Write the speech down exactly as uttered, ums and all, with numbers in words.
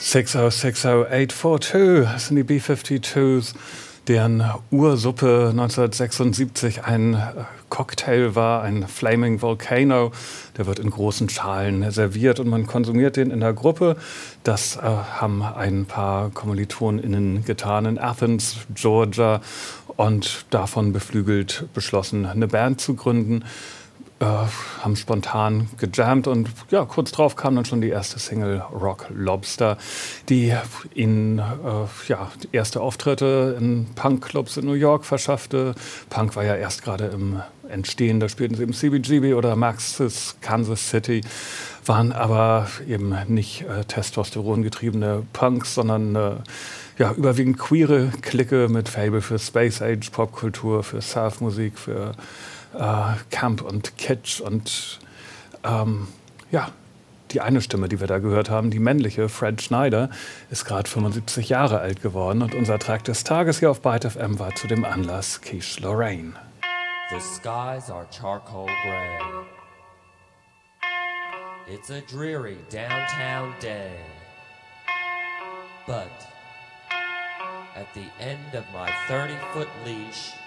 six oh six oh eight four two, das sind die B fünfundfünfziger, deren Ursuppe neunzehnhundertsechsundsiebzig ein Cocktail war, ein Flaming Volcano. Der wird in großen Schalen serviert und man konsumiert den in der Gruppe. Das äh, haben ein paar KommilitonInnen getan in Athens, Georgia, und davon beflügelt beschlossen, eine Band zu gründen. Äh, haben spontan gejammt und ja, kurz drauf kam dann schon die erste Single Rock Lobster, die ihnen äh, ja, erste Auftritte in Punkclubs in New York verschaffte. Punk war ja erst gerade im Entstehen, da spielten sie im C B G B oder Max's Kansas City, waren aber eben nicht äh, testosterongetriebene Punks, sondern äh, ja, überwiegend queere Clique mit Faible für Space Age Popkultur, für Surfmusik, für Uh, Camp und Kitsch und ähm, ja, die eine Stimme, die wir da gehört haben, die männliche, Fred Schneider, ist gerade fünfundsiebzig Jahre alt geworden und unser Track des Tages hier auf Byte F M war zu dem Anlass Quiche Lorraine. The skies are charcoal gray. It's a dreary downtown day. But at the end of my thirty-foot leash,